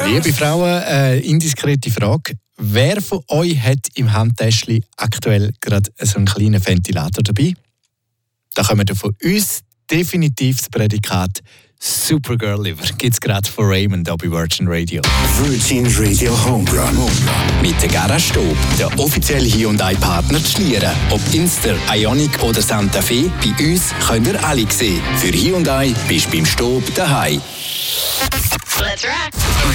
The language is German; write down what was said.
Liebe Frauen, indiskrete Frage. Wer von euch hat im Handtäschchen aktuell gerade so einen kleinen Ventilator dabei? Da kommen wir von uns definitiv das Prädikat Supergirl über. Gibt es gerade von Raymond bei Virgin Radio. Virgin Radio Homerun. Mit der Garage Stob, der offizielle Hyundai-Partner zu Schlieren. Ob Inster, Ioniq oder Santa Fe, bei uns könnt ihr alle sehen. Für Hyundai bist du beim Stob daheim. Let's rock!